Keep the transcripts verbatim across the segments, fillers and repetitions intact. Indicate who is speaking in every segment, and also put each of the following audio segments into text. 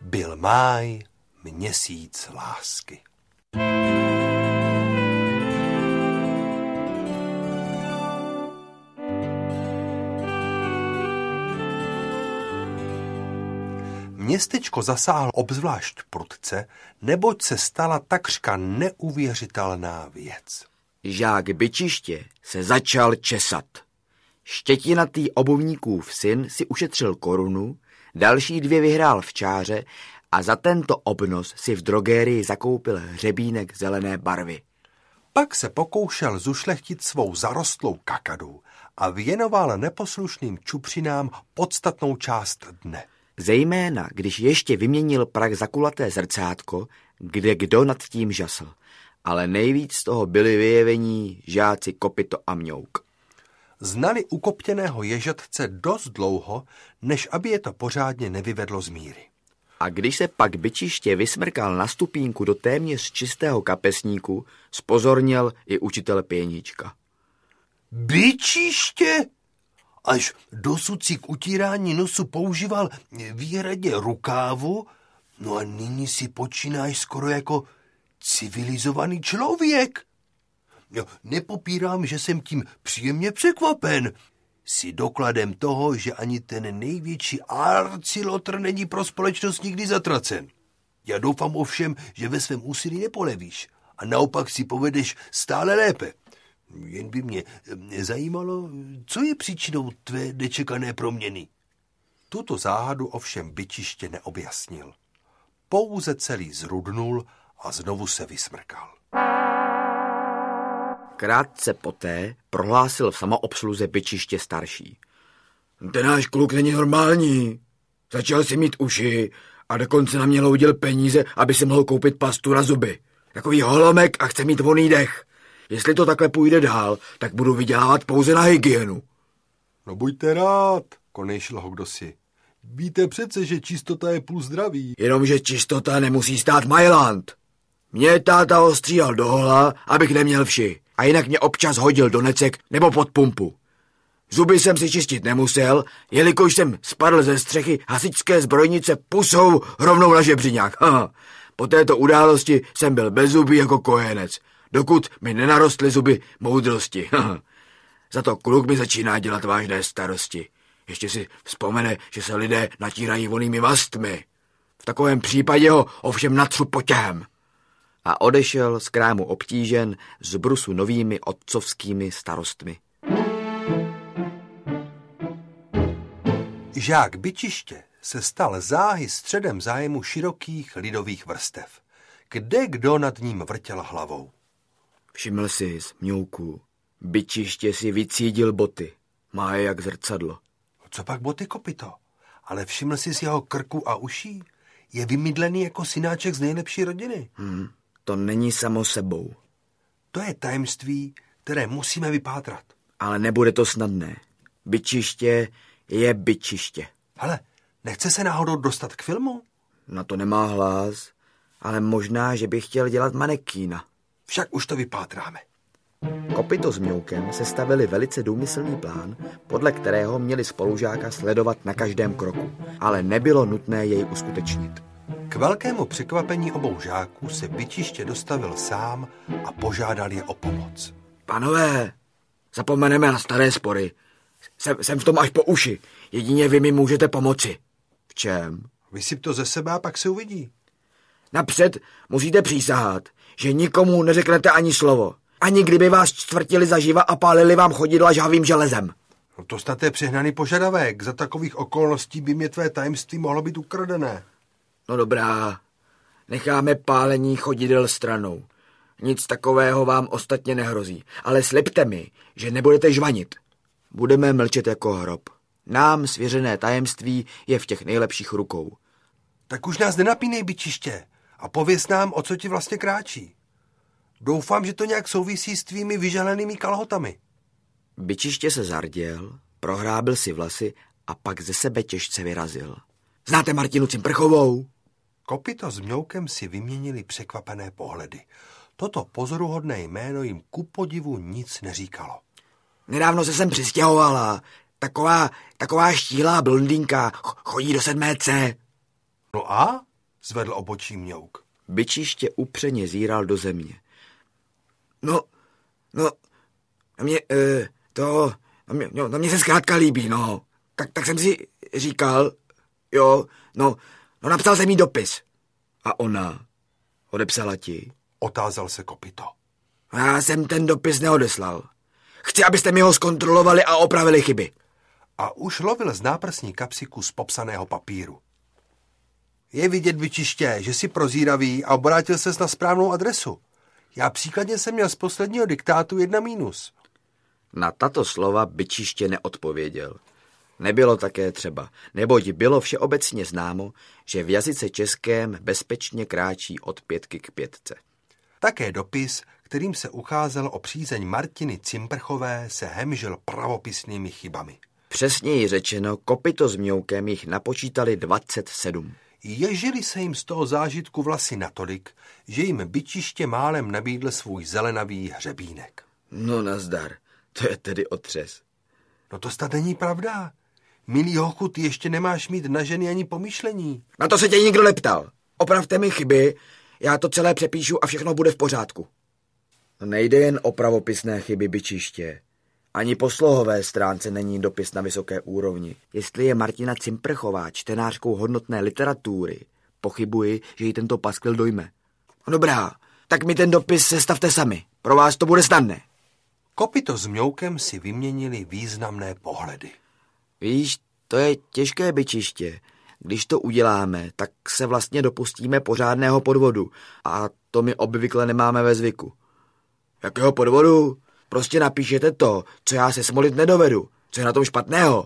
Speaker 1: Byl máj, měsíc lásky. Městečko zasáhl obzvlášť prudce, neboť se stala takřka neuvěřitelná věc.
Speaker 2: Žák Byčiště se začal česat. Štětinatý obuvníkův syn si ušetřil korunu, další dvě vyhrál v čáře a za tento obnos si v drogérii zakoupil hřebínek zelené barvy.
Speaker 1: Pak se pokoušel zušlechtit svou zarostlou kakadu a věnoval neposlušným čupřinám podstatnou část dne.
Speaker 2: Zejména, když ještě vyměnil prach za kulaté zrcátko, kde kdo nad tím žasl. Ale nejvíc z toho byli vyjevení žáci Kopyto a Mňouk.
Speaker 1: Znali ukoptěného ježatce dost dlouho, než aby je to pořádně nevyvedlo z míry.
Speaker 2: A když se pak Byčiště vysmrkal na stupínku do téměř čistého kapesníku, spozorněl i učitel Pěnička.
Speaker 1: Byčiště? Až dosud si k utírání nosu používal výhradně rukávu, no a nyní si počínáš skoro jako civilizovaný člověk. No, nepopírám, že jsem tím příjemně překvapen. Jsi dokladem toho, že ani ten největší arcilotr není pro společnost nikdy zatracen. Já doufám ovšem, že ve svém úsilí nepolevíš a naopak si povedeš stále lépe. Jen by mě zajímalo, co je příčinou tvé nečekané proměny. Tuto záhadu ovšem Byčiště neobjasnil. Pouze celý zrudnul a znovu se vysmrkal.
Speaker 2: Krátce poté prohlásil v samoobsluze Byčiště starší. Ten náš kluk není normální. Začal si mít uši a dokonce na mě loudil peníze, aby si mohl koupit pastu na zuby. Takový holomek a chce mít voný dech. Jestli to takhle půjde dál, tak budu vydělávat pouze na hygienu.
Speaker 1: No buďte rád, konejšil ho kdosi. Víte přece, že čistota je půl zdraví.
Speaker 2: Jenomže čistota nemusí stát Mailand. Mě táta ostříhal do hola, abych neměl vši. A jinak mě občas hodil do necek nebo pod pumpu. Zuby jsem si čistit nemusel, jelikož jsem spadl ze střechy hasičské zbrojnice pusou rovnou na žebřiňák. Haha. Po této události jsem byl bezzubý jako kojenec, dokud mi nenarostly zuby moudrosti. Za to kluk mi začíná dělat vážné starosti. Ještě si vzpomene, že se lidé natírají vonými mastmi. V takovém případě ho ovšem natřu potěhem. A odešel z krámu obtížen z brusu novými otcovskými starostmi.
Speaker 1: Žák Byčiště se stal záhy středem zájmu širokých lidových vrstev. Kde kdo nad ním vrtěl hlavou.
Speaker 2: Všiml si z Mňouku. Byčiště si vycídil boty. Má je jak zrcadlo.
Speaker 1: Co pak boty, Kopyto? Ale všiml si z jeho krku a uší? Je vymydlený jako synáček z nejlepší rodiny.
Speaker 2: Hmm, to není samo sebou.
Speaker 1: To je tajemství, které musíme vypátrat.
Speaker 2: Ale nebude to snadné. Byčiště je Byčiště.
Speaker 1: Hele, nechce se náhodou dostat k filmu?
Speaker 2: Na to nemá hlas, ale možná, že by chtěl dělat manekína.
Speaker 1: Však už to vypátráme.
Speaker 2: Kopyto s Mňoukem sestavili velice důmyslný plán, podle kterého měli spolužáka sledovat na každém kroku, ale nebylo nutné jej uskutečnit.
Speaker 1: K velkému překvapení obou žáků se Byčiště dostavil sám a požádal je o pomoc.
Speaker 2: Panové, zapomeneme na staré spory. Jsem, jsem v tom až po uši. Jedině vy mi můžete pomoci. V čem?
Speaker 1: Vysyp to ze sebe a pak se uvidí.
Speaker 2: Napřed musíte přísahat, že nikomu neřeknete ani slovo. Ani kdyby vás čtvrtili zaživa a pálili vám chodidla žhavým železem.
Speaker 1: No to snad je přehnaný požadavek. Za takových okolností by mě tvé tajemství mohlo být ukradené.
Speaker 2: No dobrá, necháme pálení chodidel stranou. Nic takového vám ostatně nehrozí, ale slibte mi, že nebudete žvanit. Budeme mlčet jako hrob. Nám svěřené tajemství je v těch nejlepších rukou.
Speaker 1: Tak už nás nenapínej, Byčiště, a pověz nám, o co ti vlastně kráčí. Doufám, že to nějak souvisí s tvými vyželenými kalhotami.
Speaker 2: Byčiště se zarděl, prohrábil si vlasy a pak ze sebe těžce vyrazil. Znáte Martinu Cimprchovou?
Speaker 1: Kopyto s Mňoukem si vyměnili překvapené pohledy. Toto pozoruhodné jméno jim ku podivu nic neříkalo.
Speaker 2: Nedávno se sem přistěhovala. Taková, taková štíhlá blondýnka, chodí do sedmé C.
Speaker 1: No a? zvedl obočí Mňouk.
Speaker 2: Byčiště upřeně zíral do země. No, no, na mě, e, to, na mě, no, na mě se zkrátka líbí, no. Tak, tak jsem si říkal, jo, no, no napsal jsem jí dopis. A ona odepsala ti?
Speaker 1: Otázal se Kopyto.
Speaker 2: Já jsem ten dopis neodeslal. Chci, abyste mi ho zkontrolovali a opravili chyby.
Speaker 1: A už lovil z náprsní kapsy kus popsaného papíru. Je vidět, Byčiště, že jsi prozíravý a obrátil ses na správnou adresu. Já příkladně jsem měl z posledního diktátu jedna mínus.
Speaker 2: Na tato slova Byčiště neodpověděl. Nebylo také třeba, neboť bylo všeobecně známo, že v jazyce českém bezpečně kráčí od pětky k pětce.
Speaker 1: Také dopis, kterým se ucházel o přízeň Martiny Cimprchové, se hemžil pravopisnými chybami.
Speaker 2: Přesněji řečeno, Kopyto s Mňoukem jich napočítali dvacet sedm.
Speaker 1: Ježili se jim z toho zážitku vlasy natolik, že jim Byčiště málem nabídl svůj zelenavý hřebínek.
Speaker 2: No nazdar, to je tedy otřes.
Speaker 1: No to snad není pravda. Milý hochu, ty ještě nemáš mít na ženy ani pomyšlení.
Speaker 2: Na to se tě nikdo neptal. Opravte mi chyby, já to celé přepíšu a všechno bude v pořádku. No nejde jen o pravopisné chyby, Byčiště. Ani po slohové stránce není dopis na vysoké úrovni. Jestli je Martina Cimprchová čtenářkou hodnotné literatury, pochybuji, že jí tento paskvil dojme. No dobrá, tak mi ten dopis sestavte sami. Pro vás to bude snadné.
Speaker 1: Kopyto s Mňoukem si vyměnili významné pohledy.
Speaker 2: Víš, to je těžké, Byčiště. Když to uděláme, tak se vlastně dopustíme pořádného podvodu. A to my obvykle nemáme ve zvyku. Jakého podvodu? Prostě napíšete to, co já se smolit nedovedu. Co je na tom špatného?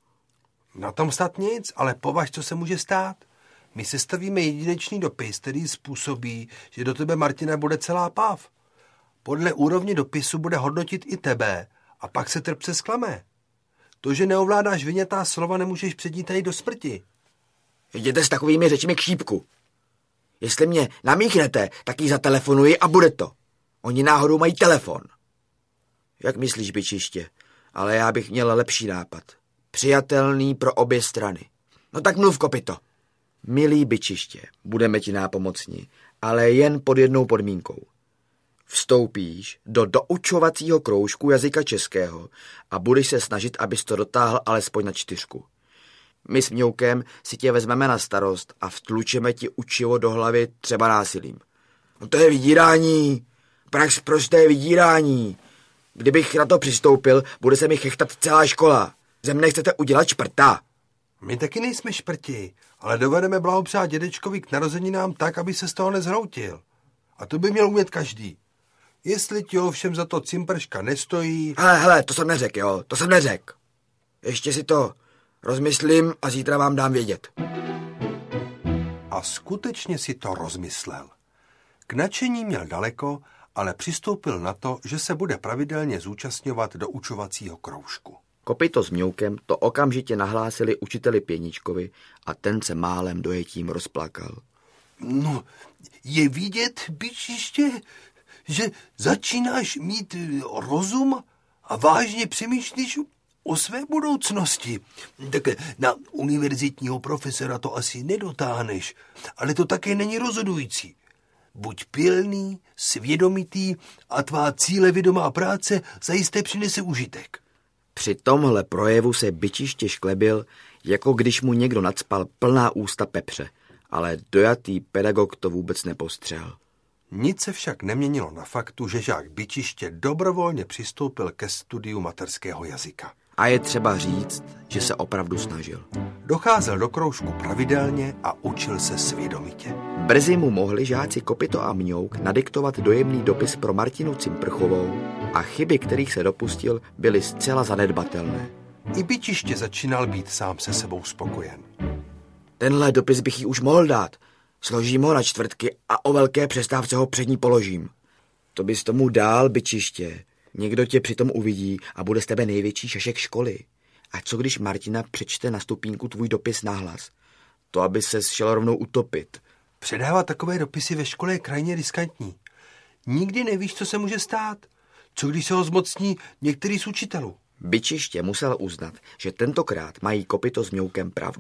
Speaker 1: Na tom snad nic, ale považ, co se může stát. My sestavíme jedinečný dopis, který způsobí, že do tebe Martina bude celá páv. Podle úrovně dopisu bude hodnotit i tebe a pak se trpce zklame. To, že neovládáš vyňatá slova, nemůžeš předít tady do smrti.
Speaker 2: Jděte s takovými řečmi k šípku. Jestli mě namíchnete, tak jí zatelefonuji a bude to. Oni náhodou mají telefon. Jak myslíš, Byčiště? Ale já bych měl lepší nápad. Přijatelný pro obě strany. No tak mluv, Kopyto. Milý Byčiště, budeme ti nápomocni, ale jen pod jednou podmínkou. Vstoupíš do doučovacího kroužku jazyka českého a budeš se snažit, abys to dotáhl alespoň na čtyřku. My s Mňoukem si tě vezmeme na starost a vtlučeme ti učivo do hlavy třeba násilím. No to je vydírání. Prax prosté vydírání. Kdybych na to přistoupil, bude se mi chechtat celá škola. Ze mne chcete udělat šprta.
Speaker 1: My taky nejsme šprti, ale dovedeme blahopřát dědečkovi k narozeninám tak, aby se z toho nezhroutil. A to by měl umět každý. Jestli ti ovšem za to Cimprška nestojí...
Speaker 2: Hele, hele, to jsem neřekl, jo, to jsem neřekl. Ještě si to rozmyslím a zítra vám dám vědět.
Speaker 1: A skutečně si to rozmyslel. K nadšení měl daleko, ale přistoupil na to, že se bude pravidelně zúčastňovat do učovacího kroužku.
Speaker 2: Kopyto s Mňoukem to okamžitě nahlásili učiteli Pěničkovi a ten se málem dojetím rozplakal.
Speaker 1: No, je vidět, Byčiště, že začínáš mít rozum a vážně přemýšlíš o své budoucnosti. Tak na univerzitního profesora to asi nedotáhneš, ale to také není rozhodující. Buď pilný, svědomitý a tvá cílevědomá práce zajisté přinese užitek.
Speaker 2: Při tomhle projevu se Byčiště šklebil, jako když mu někdo nacpal plná ústa pepře, ale dojatý pedagog to vůbec nepostřehl.
Speaker 1: Nic se však neměnilo na faktu, že žák Byčiště dobrovolně přistoupil ke studiu materského jazyka.
Speaker 2: A je třeba říct, že se opravdu snažil.
Speaker 1: Docházel do kroužku pravidelně a učil se svědomitě.
Speaker 2: Brzy mu mohli žáci Kopyto a Mňouk nadiktovat dojemný dopis pro Martinu Cimprchovou a chyby, kterých se dopustil, byly zcela zanedbatelné.
Speaker 1: I Byčiště začínal být sám se sebou spokojen.
Speaker 2: Tenhle dopis bych jí už mohl dát. Složím ho na čtvrtky a o velké přestávce ho před ní položím. To bys tomu dál, Byčiště. Někdo tě přitom uvidí a bude z tebe největší šašek školy. A co když Martina přečte na stupínku tvůj dopis nahlas? To, aby ses šel rovnou utopit.
Speaker 1: Předávat takové dopisy ve škole je krajně riskantní. Nikdy nevíš, co se může stát. Co když se ho zmocní některý z učitelů?
Speaker 2: Byčiště musel uznat, že tentokrát mají Kopyto s Mňoukem pravdu.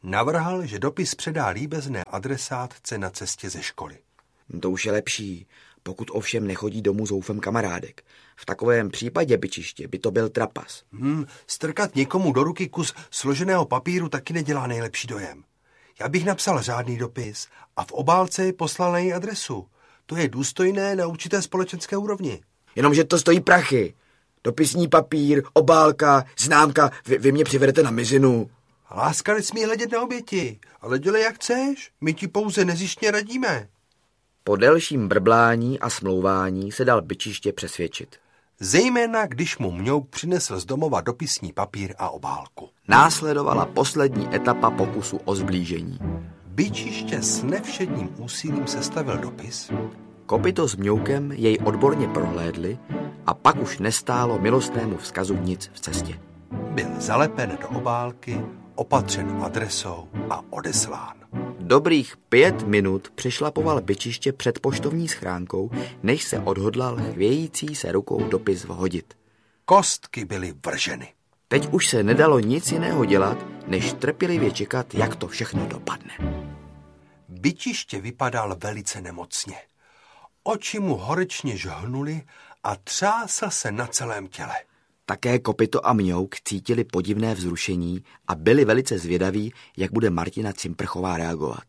Speaker 1: Navrhl, že dopis předá líbezné adresátce na cestě ze školy.
Speaker 2: To už je lepší, pokud ovšem nechodí domů zoufem kamarádek. V takovém případě, byčiště, by to byl trapas.
Speaker 1: Hmm, strkat někomu do ruky kus složeného papíru taky nedělá nejlepší dojem. Já bych napsal řádný dopis a v obálce poslal na její adresu. To je důstojné na určité společenské úrovni.
Speaker 2: Jenomže to stojí prachy. Dopisní papír, obálka, známka, vy, vy mě přivedete na mizinu.
Speaker 1: Láska nesmí hledět na oběti, ale dělej jak chceš, my ti pouze nezištně radíme.
Speaker 2: Po delším brblání a smlouvání se dal byčiště přesvědčit.
Speaker 1: Zejména, když mu Mňouk přinesl z domova dopisní papír a obálku.
Speaker 2: Následovala poslední etapa pokusu o zblížení.
Speaker 1: Byčiště s nevšedním úsilím sestavil dopis.
Speaker 2: Kopyto s Mňoukem jej odborně prohlédli a pak už nestálo milostnému vzkazu nic v cestě.
Speaker 1: Byl zalepen do obálky, opatřen adresou a odeslán.
Speaker 2: Dobrých pět minut přešlapoval byčiště před poštovní schránkou, než se odhodlal chvějící se rukou dopis vhodit.
Speaker 1: Kostky byly vrženy.
Speaker 2: Teď už se nedalo nic jiného dělat, než trpělivě čekat, jak to všechno dopadne.
Speaker 1: Byčiště vypadal velice nemocně. Oči mu horečně žhnuly a třásl se na celém těle.
Speaker 2: Také Kopyto a Mňouk cítili podivné vzrušení a byli velice zvědaví, jak bude Martina Cimprchová reagovat.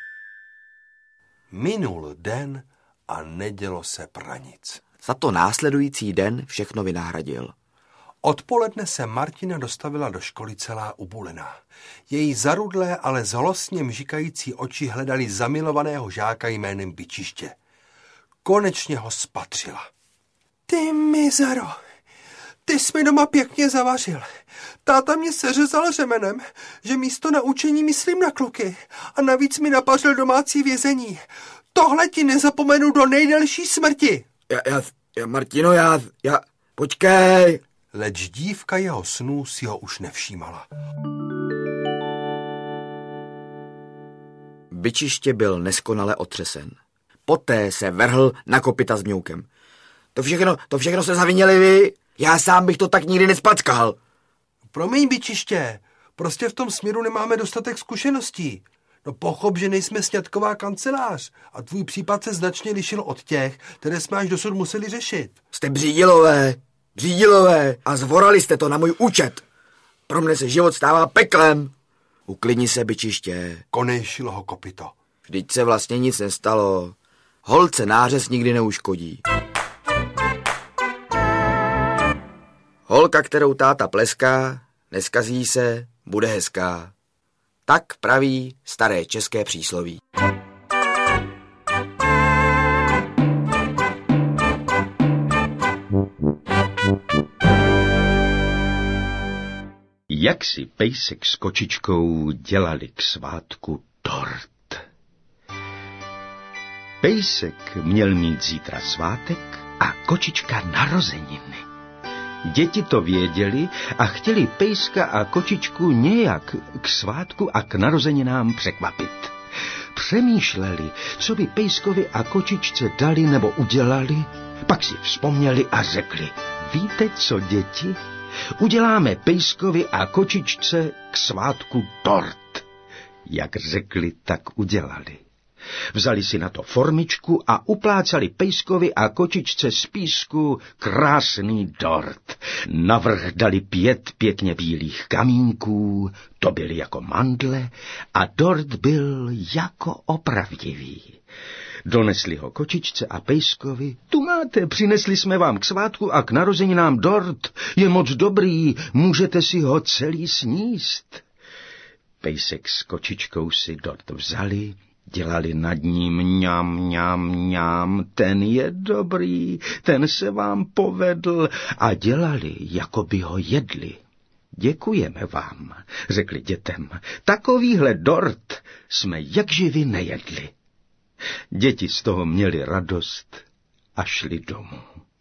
Speaker 1: Minul den a nedělo se pranic.
Speaker 2: Za to následující den všechno vynahradil.
Speaker 1: Odpoledne se Martina dostavila do školy celá ubulená. Její zarudlé, ale zlostně mžikající oči hledali zamilovaného žáka jménem Byčiště. Konečně ho spatřila. Ty mizero, ty jsi mi doma pěkně zavařil. Táta mě seřezal řemenem, že místo na učení myslím na kluky a navíc mi napařil domácí vězení. Tohle ti nezapomenu do nejdelší smrti.
Speaker 2: Já, já, já Martino, já, já, počkej.
Speaker 1: Leč dívka jeho snů si ho už nevšímala.
Speaker 2: Byčiště byl neskonale otřesen. Poté se vrhl na Kopyta s Mňoukem. To všechno, to všechno se zavinili vy. Já sám bych to tak nikdy nespackal.
Speaker 1: Promiň, Byčiště, prostě v tom směru nemáme dostatek zkušeností. No pochop, že nejsme sňatková kancelář a tvůj případ se značně lišil od těch, které jsme až dosud museli řešit.
Speaker 2: Jste břídilové, břídilové a zvorali jste to na můj účet. Pro mne se život stává peklem. Uklidni se, Byčiště.
Speaker 1: Konejšilo ho Kopyto.
Speaker 2: Vždyť se vlastně nic nestalo. Holce nářez nikdy neuškodí. Holka, kterou táta pleská, neskazí se, bude hezká. Tak praví staré české přísloví.
Speaker 3: Jak si pejsek s kočičkou dělali k svátku tort. Pejsek měl mít zítra svátek a kočička narozeniny. Děti to věděli a chtěli pejska a kočičku nějak k svátku a k narozeninám překvapit. Přemýšleli, co by pejskovi a kočičce dali nebo udělali, pak si vzpomněli a řekli, víte co, děti? Uděláme pejskovi a kočičce k svátku tort. Jak řekli, tak udělali. Vzali si na to formičku a uplácali pejskovi a kočičce z písku krásný dort. Navrch dali pět pěkně bílých kamínků, to byly jako mandle a dort byl jako opravdivý. Donesli ho kočičce a pejskovi. Tu máte, přinesli jsme vám k svátku a k narozeninám dort. Je moc dobrý, můžete si ho celý sníst. Pejsek s kočičkou si dort vzali, dělali nad ním mňam, mňam, mňam, ten je dobrý, ten se vám povedl a dělali, jako by ho jedli. Děkujeme vám, řekli dětem, takovýhle dort jsme jak živi nejedli. Děti z toho měli radost a šli domů.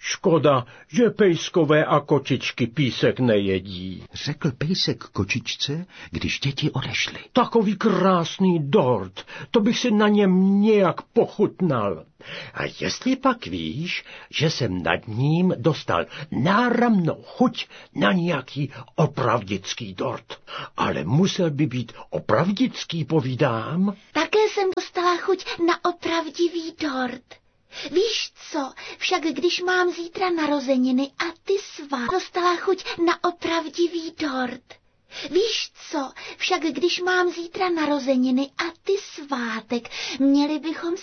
Speaker 4: Škoda, že pejskové a kočičky písek nejedí,
Speaker 3: řekl pejsek kočičce, když děti odešly.
Speaker 4: Takový krásný dort, to bych si na něm nějak pochutnal. A jestli pak víš, že jsem nad ním dostal náramnou chuť na nějaký opravdický dort. Ale musel by být opravdický, povídám.
Speaker 5: Také jsem dostala chuť na opravdivý dort. Víš co, však když mám zítra narozeniny a ty svá, dostala chuť na opravdivý dort. Víš co, však když mám zítra narozeniny a ty svátek, měli bychom